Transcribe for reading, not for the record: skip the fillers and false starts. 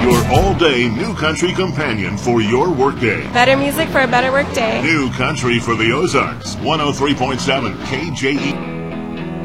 your all-day new country companion for your workday. Better music for a better workday. New country for the Ozarks. 103.7 KJE.